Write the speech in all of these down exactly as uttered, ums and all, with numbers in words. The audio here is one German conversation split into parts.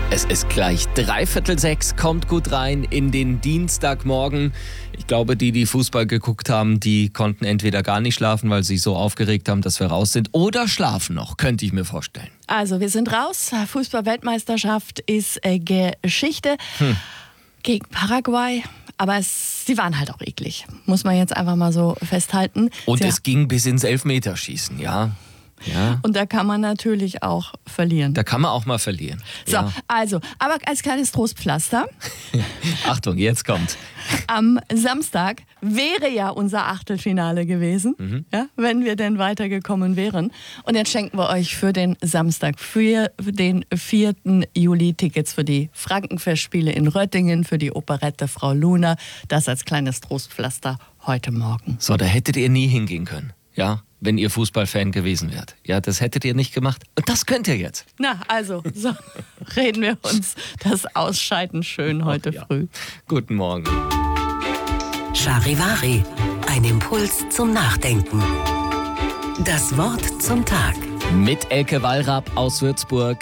Es ist gleich dreiviertel sechs, kommt gut rein in den Dienstagmorgen. Ich glaube, die, die Fußball geguckt haben, die konnten entweder gar nicht schlafen, weil sie so aufgeregt haben, dass wir raus sind, oder schlafen noch, könnte ich mir vorstellen. Also, wir sind raus. Fußball-Weltmeisterschaft ist äh, Geschichte Hm. gegen Paraguay. Aber es, sie waren halt auch eklig, muss man jetzt einfach mal so festhalten. Und sie es ging bis ins Elfmeterschießen, ja. Ja. Und da kann man natürlich auch verlieren. Da kann man auch mal verlieren. So, Ja. also, aber als kleines Trostpflaster. Achtung, jetzt kommt. Am Samstag wäre ja unser Achtelfinale gewesen, Mhm. ja, wenn wir denn weitergekommen wären. Und jetzt schenken wir euch für den Samstag, für den vierten Juli Tickets für die Frankenfestspiele in Röttingen, für die Operette Frau Luna. Das als kleines Trostpflaster heute Morgen. So, da hättet ihr nie hingehen können, ja, wenn ihr Fußballfan gewesen wärt. Ja, das hättet ihr nicht gemacht. Und das könnt ihr jetzt. Na, also, so reden wir uns das Ausscheiden schön heute Ach ja. früh. Guten Morgen. Charivari, ein Impuls zum Nachdenken. Das Wort zum Tag. Mit Elke Wallrapp aus Würzburg.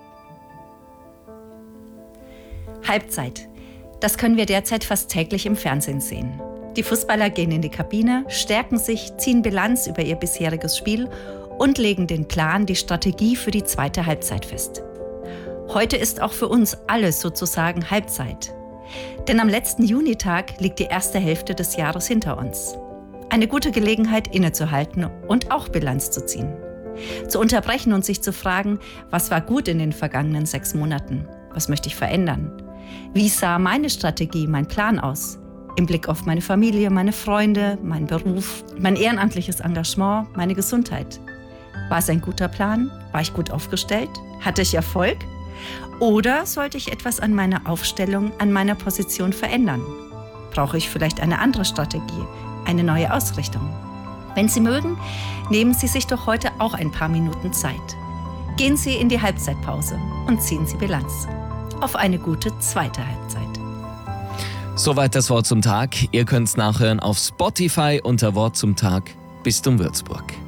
Halbzeit. Das können wir derzeit fast täglich im Fernsehen sehen. Die Fußballer gehen in die Kabine, stärken sich, ziehen Bilanz über ihr bisheriges Spiel und legen den Plan, die Strategie für die zweite Halbzeit fest. Heute ist auch für uns alles sozusagen Halbzeit. Denn am letzten Junitag liegt die erste Hälfte des Jahres hinter uns. Eine gute Gelegenheit, innezuhalten und auch Bilanz zu ziehen. Zu unterbrechen und sich zu fragen, was war gut in den vergangenen sechs Monaten? Was möchte ich verändern? Wie sah meine Strategie, mein Plan aus? Im Blick auf meine Familie, meine Freunde, meinen Beruf, mein ehrenamtliches Engagement, meine Gesundheit. War es ein guter Plan? War ich gut aufgestellt? Hatte ich Erfolg? Oder sollte ich etwas an meiner Aufstellung, an meiner Position verändern? Brauche ich vielleicht eine andere Strategie, eine neue Ausrichtung? Wenn Sie mögen, nehmen Sie sich doch heute auch ein paar Minuten Zeit. Gehen Sie in die Halbzeitpause und ziehen Sie Bilanz. Auf eine gute zweite Halbzeit. Soweit das Wort zum Tag. Ihr könnt es nachhören auf Spotify unter Wort zum Tag. Bistum Würzburg.